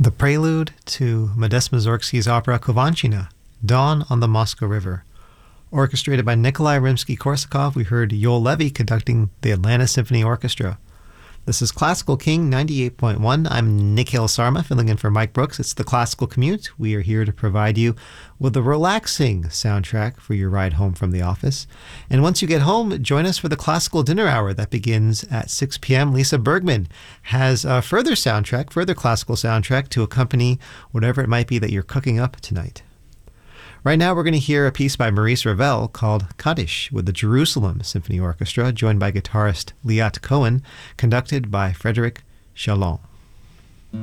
The prelude to Modest Mussorgsky's opera Kovanchina, Dawn on the Moscow River. Orchestrated by Nikolai Rimsky-Korsakov, we heard Yoel Levy conducting the Atlanta Symphony Orchestra. This is Classical King 98.1. I'm Nikhil Sarma, filling in for Mike Brooks. It's the Classical Commute. We are here to provide you with a relaxing soundtrack for your ride home from the office. And once you get home, join us for the Classical Dinner Hour that begins at 6 p.m. Lisa Bergman has a further classical soundtrack to accompany whatever it might be that you're cooking up tonight. Right now, we're going to hear a piece by Maurice Ravel called Kaddish with the Jerusalem Symphony Orchestra, joined by guitarist Liat Cohen, conducted by Frederic Chalon.